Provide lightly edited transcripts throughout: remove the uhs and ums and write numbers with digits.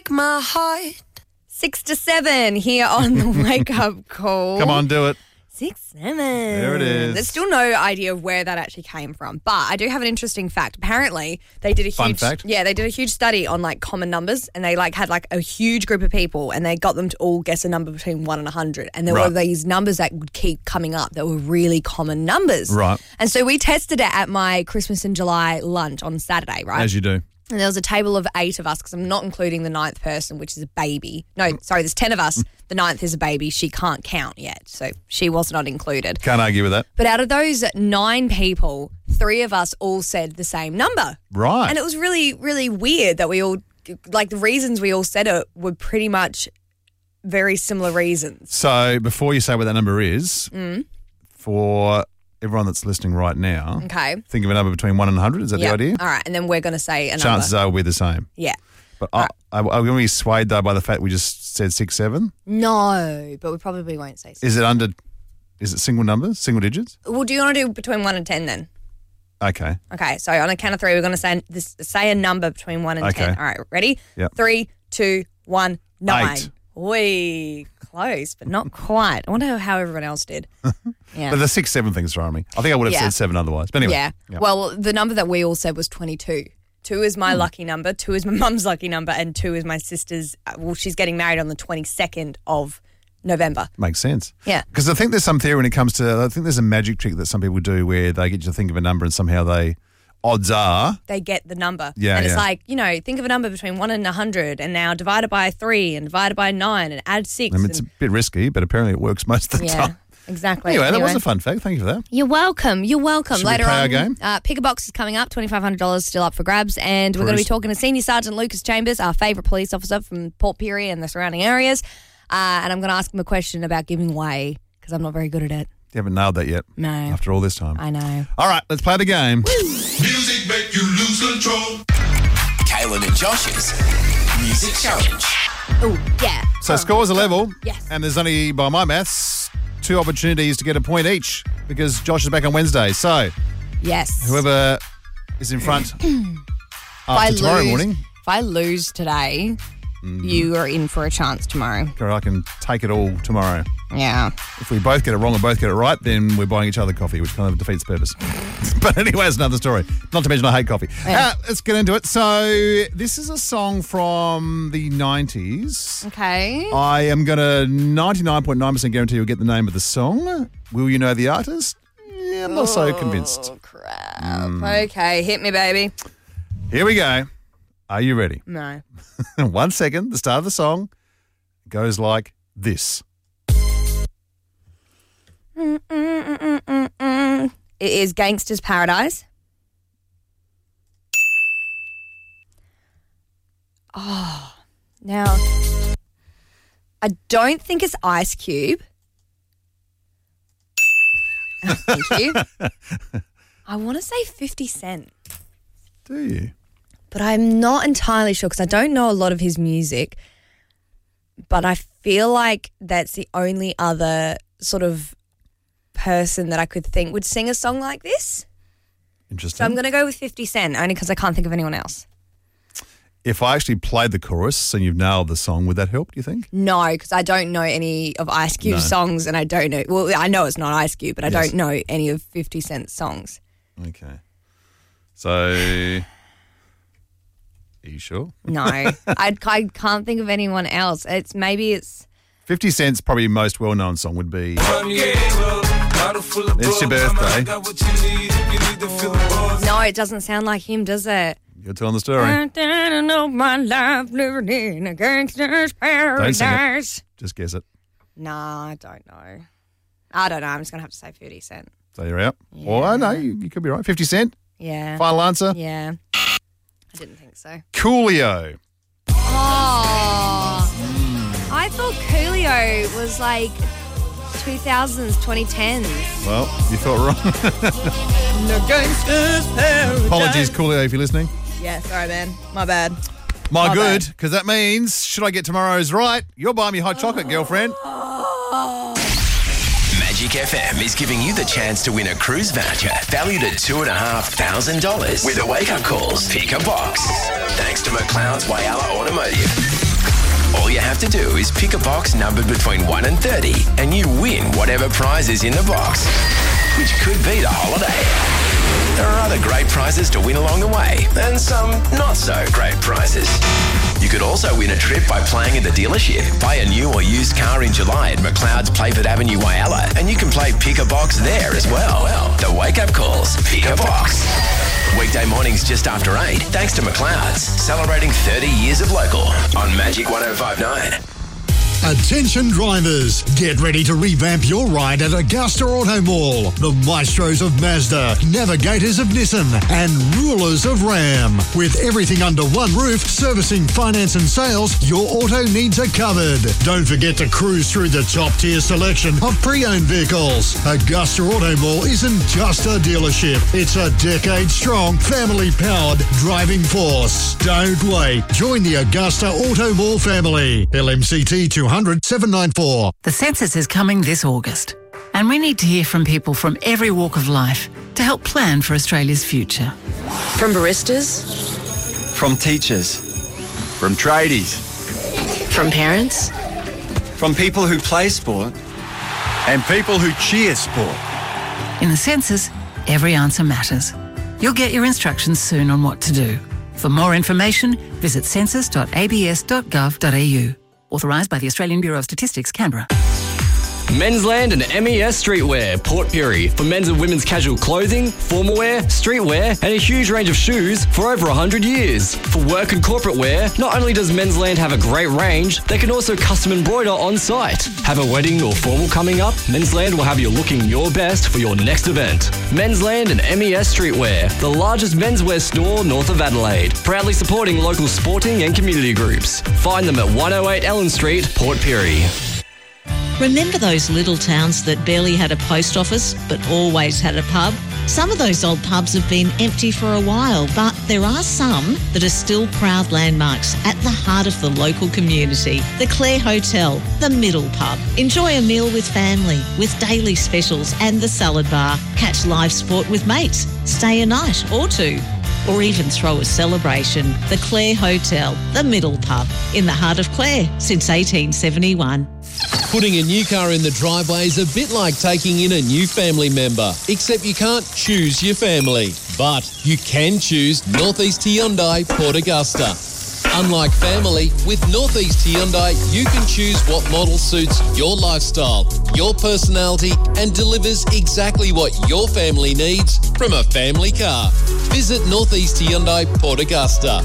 break my heart. 6 to 7 here on the Wake Up Call. Come on, do it. 6, 7. There it is. There's still no idea of where that actually came from, but I do have an interesting fact. Apparently, they did a Fun fact? Yeah, they did a huge study on like common numbers, and they like had like a huge group of people, and they got them to all guess a number between 1 and 100, and there were these numbers that would keep coming up that were really common numbers. Right. And so we tested it at my Christmas in July lunch on Saturday, right? As you do. And there was a table of 8 of us because I'm not including the 9th person, which is a baby. No, sorry, there's 10 of us. The 9th is a baby. She can't count yet, so she was not included. Can't argue with that. But out of those 9 people, 3 of us all said the same number. Right. And it was really, really weird that we all, like the reasons we all said it were pretty much very similar reasons. So before you say what that number is, for everyone that's listening right now, Okay. think of a number between 1 and 100. Is that the Yep. idea? All right, and then we're going to say a number. Chances are we'll be the same. Yeah. But I'm going to be swayed, though, by the fact we just said 6, 7. No, but we probably won't say 6. Is it single numbers, single digits? Well, do you want to do between 1 and 10 then? Okay. Okay, so on a count of 3, we're going to say a number between 1 and Okay. 10. All right, ready? Yep. 3, 2, 1, 9. 8. Wee, close, but not quite. I wonder how everyone else did. Yeah. But the 6, 7 thing's throwing me. I think I would have Yeah. said 7 otherwise. But anyway. Yeah. Well, the number that we all said was 22. 2 is my lucky number, 2 is my mum's lucky number, and 2 is my sister's. Well, she's getting married on the 22nd of November. Makes sense. Yeah. Because I think there's some theory when it comes to, I think there's a magic trick that some people do where they get you to think of a number and somehow odds are. They get the number. Yeah, And it's yeah. like, think of a number between 1 and 100 and now divide it by 3 and divide it by 9 and add 6. I mean, it's a bit risky, but apparently it works most of the yeah, time. exactly. Anyway, that was a fun fact. Thank you for that. You're welcome. You're welcome. Should we Later play on, our game? Pick a Box is coming up. $2,500 still up for grabs. And we're going to be talking to Senior Sergeant Lucas Chambers, our favourite police officer from Port Pirie and the surrounding areas. And I'm going to ask him a question about giving way because I'm not very good at it. You haven't nailed that yet. No. After all this time. I know. All right, let's play the game. Music make you lose control. Kaylin and Josh's Music Challenge. Oh, yeah. So scores are level. Yes. And there's only, by my maths, 2 opportunities to get a point each because Josh is back on Wednesday. So Yes. whoever is in front after tomorrow morning, If I lose today, you are in for a chance tomorrow. I can take it all tomorrow. Yeah. If we both get it wrong and both get it right, then we're buying each other coffee, which kind of defeats the purpose. But anyway, it's another story. Not to mention I hate coffee. Yeah. Let's get into it. So this is a song from the 90s. Okay. I am going to 99.9% guarantee you'll get the name of the song. Will you know the artist? Yeah, I'm not so convinced. Oh, crap. Okay, hit me, baby. Here we go. Are you ready? No. 1 second. The start of the song goes like this. It is Gangster's Paradise. Oh, now, I don't think it's Ice Cube. Thank you. I want to say 50 Cent, Do you? but I'm not entirely sure because I don't know a lot of his music, but I feel like that's the only other sort of person that I could think would sing a song like this. Interesting. So I'm going to go with 50 Cent only because I can't think of anyone else. If I actually played the chorus and you've nailed the song, would that help, do you think? No, because I don't know any of Ice Cube's songs and I don't know. Well, I know it's not Ice Cube, but I don't know any of 50 Cent's songs. Okay. So, are you sure? No, I can't think of anyone else. Maybe it's 50 Cent's probably most well-known song would be It's Your Birthday. no. It doesn't sound like him, does it? You're telling the story. I know my life living in a gangster's paradise. Just guess it. No, I don't know. I don't know. I'm just gonna have to say 50 Cent. So you're out. Well, I know you could be right. 50 Cent. Yeah. Final answer. Yeah. I didn't think so. Coolio. Oh, I thought Coolio was like 2000s, 2010s. Well, you thought wrong. The gangster's paradise. Apologies, Coolio, if you're listening. Yeah, sorry, man. My bad. My My good, bad. because that means, should I get tomorrow's right, you're buying me hot chocolate, girlfriend. Magic FM is giving you the chance to win a cruise voucher valued at $2,500 with a wake-up calls. Pick a box. Thanks to McLeod's Wayala Automotive. have to do is pick a box numbered between 1 and 30 and you win whatever prize is in the box, which could be the holiday. There are other great prizes to win along the way and some not so great prizes. You could also win a trip by playing at the dealership. Buy a new or used car in July at McLeod's Playford Avenue, Whyalla, and you can play Pick a Box there as well. The wake-up calls, Pick a Box. Weekday mornings just after 8, thanks to McLeod's, celebrating 30 years of local on Magic 105.9. Attention drivers, get ready to revamp your ride at Augusta Auto Mall. The maestros of Mazda, navigators of Nissan and rulers of Ram. With everything under one roof, servicing, finance and sales, your auto needs are covered. Don't forget to cruise through the top tier selection of pre-owned vehicles. Augusta Auto Mall isn't just a dealership, it's a decade-strong, family-powered driving force. Don't wait. Join the Augusta Auto Mall family. LMCT 200 794. The census is coming this August, and we need to hear from people from every walk of life to help plan for Australia's future. From baristas, from teachers, from tradies, from parents, from people who play sport, and people who cheer sport. In the census, every answer matters. You'll get your instructions soon on what to do. For more information, visit census.abs.gov.au. Authorised by the Australian Bureau of Statistics, Canberra. Mensland and MES Streetwear, Port Pirie, for men's and women's casual clothing, formal wear, streetwear, and a huge range of shoes for over 100 years. For work and corporate wear, not only does Mensland have a great range, they can also custom embroider on site. Have a wedding or formal coming up? Mensland will have you looking your best for your next event. Mensland and MES Streetwear, the largest menswear store north of Adelaide, proudly supporting local sporting and community groups. Find them at 108 Ellen Street, Port Pirie. Remember those little towns that barely had a post office but always had a pub? Some of those old pubs have been empty for a while, but there are some that are still proud landmarks at the heart of the local community. The Clare Hotel, the Middle Pub. Enjoy a meal with family, with daily specials and the salad bar. Catch live sport with mates. Stay a night or two. Or even throw a celebration. The Clare Hotel, the Middle Pub, in the heart of Clare since 1871. Putting a new car in the driveway is a bit like taking in a new family member, except you can't choose your family. But you can choose North East Hyundai Port Augusta. Unlike family, with North East Hyundai, you can choose what model suits your lifestyle, your personality, and delivers exactly what your family needs from a family car. Visit North East Hyundai Port Augusta,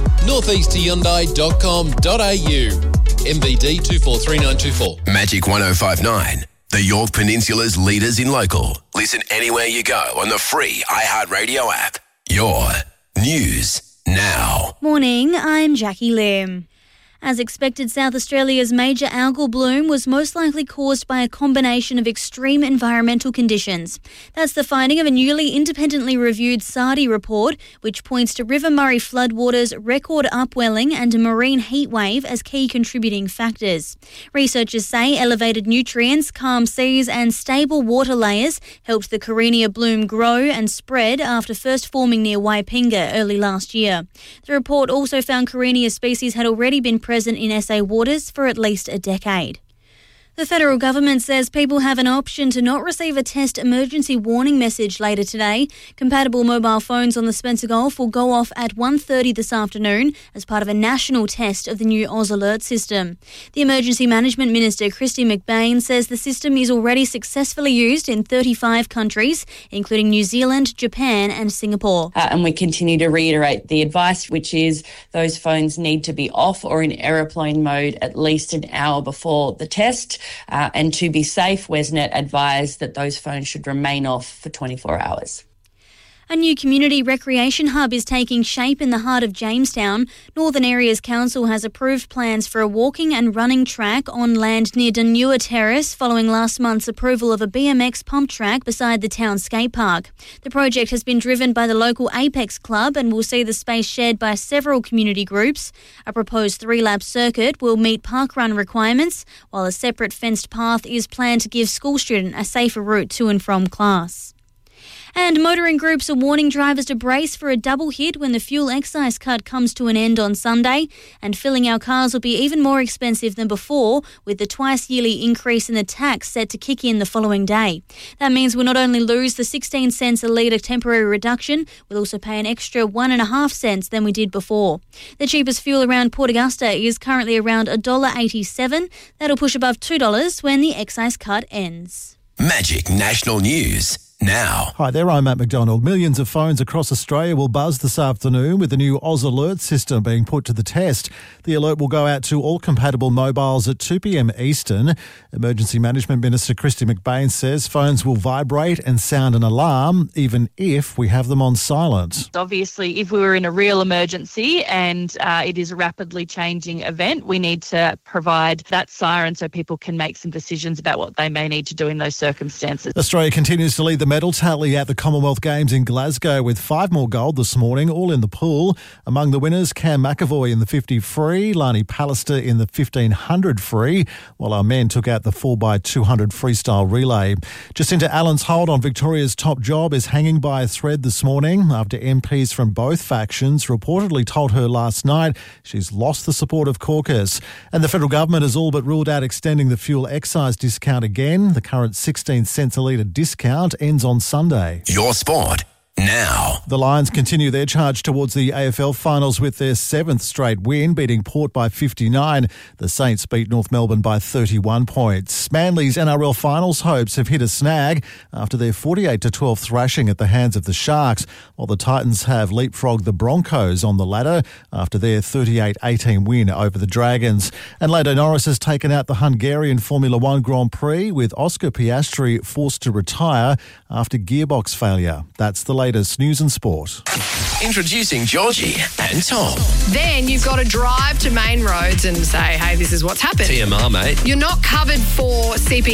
northeasthyundai.com.au. MBD 243924. Magic 105.9, the York Peninsula's leaders in local. Listen anywhere you go on the free iHeartRadio app. Your news now. Morning, I'm Jackie Lim. As expected, South Australia's major algal bloom was most likely caused by a combination of extreme environmental conditions. That's the finding of a newly independently reviewed SARDI report, which points to River Murray floodwaters, record upwelling and a marine heatwave as key contributing factors. Researchers say elevated nutrients, calm seas and stable water layers helped the Carenia bloom grow and spread after first forming near Waipinga early last year. The report also found Carenia species had already been present in SA waters for at least a decade. The federal government says people have an option to not receive a test emergency warning message later today. Compatible mobile phones on the Spencer Gulf will go off at 1:30 this afternoon as part of a national test of the new Oz Alert system. The Emergency Management Minister, Christy McBain, says the system is already successfully used in 35 countries, including New Zealand, Japan and Singapore. And we continue to reiterate the advice, which is those phones need to be off or in aeroplane mode at least an hour before the test. And to be safe, Wesnet advised that those phones should remain off for 24 hours. A new community recreation hub is taking shape in the heart of Jamestown. Northern Areas Council has approved plans for a walking and running track on land near Dunua Terrace following last month's approval of a BMX pump track beside the town skate park. The project has been driven by the local Apex Club and will see the space shared by several community groups. A proposed 3-lap circuit will meet parkrun requirements, while a separate fenced path is planned to give school students a safer route to and from class. And motoring groups are warning drivers to brace for a double hit when the fuel excise cut comes to an end on Sunday. And filling our cars will be even more expensive than before, with the twice-yearly increase in the tax set to kick in the following day. That means we'll not only lose the 16 cents a litre temporary reduction, we'll also pay an extra 1.5 cents than we did before. The cheapest fuel around Port Augusta is currently around $1.87. That'll push above $2 when the excise cut ends. Magic National News now. Hi there, I'm Matt McDonald. Millions of phones across Australia will buzz this afternoon with the new Oz Alert system being put to the test. The alert will go out to all compatible mobiles at 2 p.m. Eastern. Emergency Management Minister Christy McBain says phones will vibrate and sound an alarm even if we have them on silent. Obviously, if we were in a real emergency and it is a rapidly changing event, we need to provide that siren so people can make some decisions about what they may need to do in those circumstances. Australia continues to lead the medal tally at the Commonwealth Games in Glasgow with 5 more gold this morning, all in the pool. Among the winners, Cam McAvoy in the 50 free, Lani Pallister in the 1500 free, while our men took out the 4x200 freestyle relay. Jacinta Allen's hold on Victoria's top job is hanging by a thread this morning after MPs from both factions reportedly told her last night she's lost the support of caucus. And the federal government has all but ruled out extending the fuel excise discount again. The current 16 cents a litre discount ends on Sunday. Your sport now. The Lions continue their charge towards the AFL finals with their 7th straight win, beating Port by 59. The Saints beat North Melbourne by 31 points. Manly's NRL finals hopes have hit a snag after their 48-12 thrashing at the hands of the Sharks, while the Titans have leapfrogged the Broncos on the ladder after their 38-18 win over the Dragons. And Lando Norris has taken out the Hungarian Formula One Grand Prix, with Oscar Piastri forced to retire after gearbox failure. That's the latest news and sport. Introducing Georgie and Tom. Then you've got to drive to main roads and say, hey, this is what's happened. TMR, mate. You're not covered for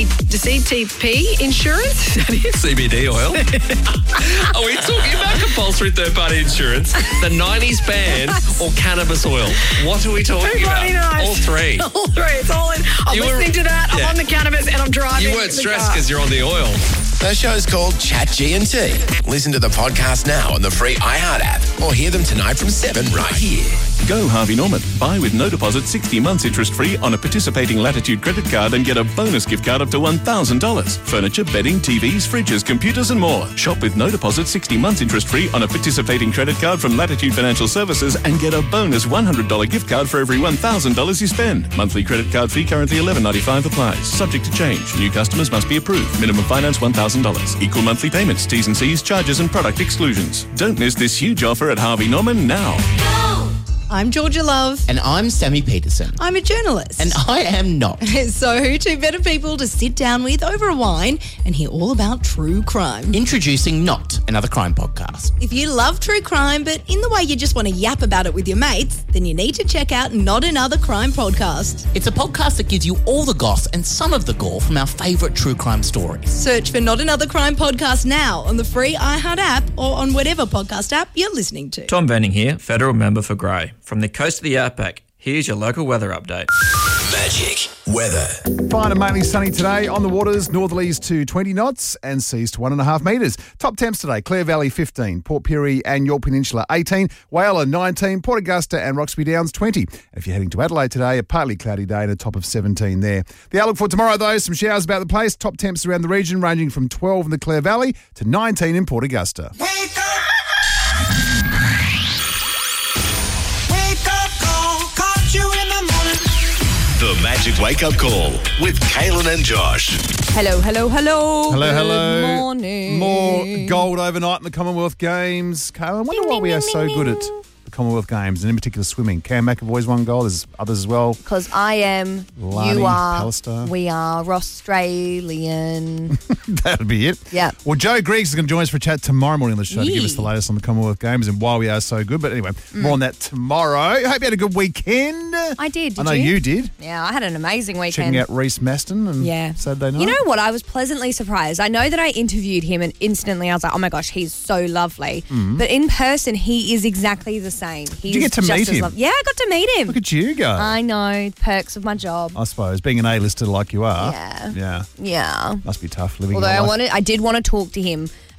CTP insurance? CBD oil. Are we talking about compulsory third-party insurance, the 90s ban, or cannabis oil? What are we talking about? Knows. All three. All three. It's all in. I'm listening to that. Yeah. I'm on the cannabis and I'm driving. You weren't stressed because you're on the oil. The show's called Chat G&T. Listen to the podcast now on the free iHeart app or hear them tonight from 7 right here. Go Harvey Norman. Buy with no deposit 60 months interest-free on a participating Latitude credit card and get a bonus gift card up to $1,000. Furniture, bedding, TVs, fridges, computers and more. Shop with no deposit 60 months interest-free on a participating credit card from Latitude Financial Services and get a bonus $100 gift card for every $1,000 you spend. Monthly credit card fee currently $11.95 applies. Subject to change. New customers must be approved. Minimum finance $1,000. Equal monthly payments, T's and C's, charges and product exclusions. Don't miss this huge offer at Harvey Norman now. I'm Georgia Love. And I'm Sammy Peterson. I'm a journalist. And I am not. So who two better people to sit down with over a wine and hear all about true crime? Introducing Not, another crime podcast. If you love true crime, but in the way you just want to yap about it with your mates, then you need to check out Not Another Crime Podcast. It's a podcast that gives you all the goss and some of the gore from our favourite true crime stories. Search for Not Another Crime Podcast now on the free iHeart app or on whatever podcast app you're listening to. Tom Venning here, federal member for Grey. From the coast of the Outback, here's your local weather update. Magic weather. Fine and mainly sunny today. On the waters, northerlies to 20 knots and seas to 1.5 metres. Top temps today, Clare Valley 15, Port Pirie and York Peninsula 18, Whyalla 19, Port Augusta and Roxby Downs 20. If you're heading to Adelaide today, a partly cloudy day and a top of 17 there. The outlook for tomorrow though, some showers about the place. Top temps around the region ranging from 12 in the Clare Valley to 19 in Port Augusta. The Magic Wake Up Call with Kaylin and Josh. Hello. Hello. Good morning. More gold overnight in the Commonwealth Games. Kaylin, I wonder why we are so good at the Commonwealth Games, and in particular swimming. Cam McAvoy's won gold. There's others as well. Because I am, Lani, you are, Pallister. we are Australian. That'd be it. Yeah. Well, Joe Griggs is going to join us for a chat tomorrow morning on the show to give us the latest on the Commonwealth Games and why we are so good. But anyway, more on that tomorrow. I hope you had a good weekend. I did. I know you did. Yeah, I had an amazing weekend. Checking out Reece Maston and Saturday night. You know what? I was pleasantly surprised. I know that I interviewed him and instantly I was like, oh my gosh, he's so lovely. But in person, he is exactly the same. Did you get to meet him? Yeah, I got to meet him. Look at you go. I know. Perks of my job. I suppose. Being an A-lister like you are. Yeah. Must be tough living Although your life. I did want to talk to him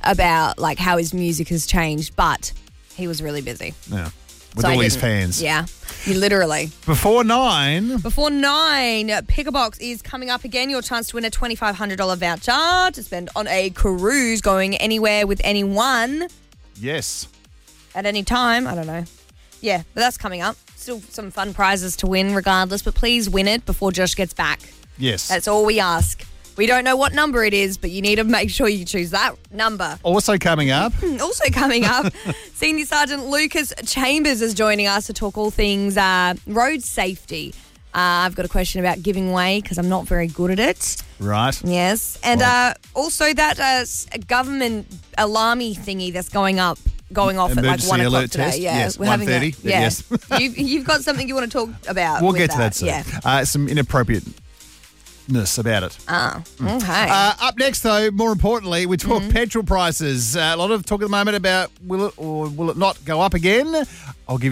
about like how his music has changed, but he was really busy. Yeah. With So I all his didn't. fans. Yeah, you literally. Before 9. Before 9, Pick a Box is coming up again. Your chance to win a $2,500 voucher to spend on a cruise going anywhere with anyone Yes. at any time. I don't know. Yeah, but that's coming up. Still some fun prizes to win regardless, but please win it before Josh gets back. Yes. That's all we ask. We don't know what number it is, but you need to make sure you choose that number. Also coming up. Also coming up, Senior Sergeant Lucas Chambers is joining us to talk all things road safety. I've got a question about giving way because I'm not very good at it. Right. Yes. And also that government alarmy thingy that's going off at like Emergency 1 o'clock alert today. test? Yeah, Yes, we're having 1:30. Yeah. Yes. You've got something you want to talk about. We'll with get to that soon. Yeah. Some inappropriateness about it. Okay. Up next, though, more importantly, we talk petrol prices. A lot of talk at the moment about will it or will it not go up again? I'll give you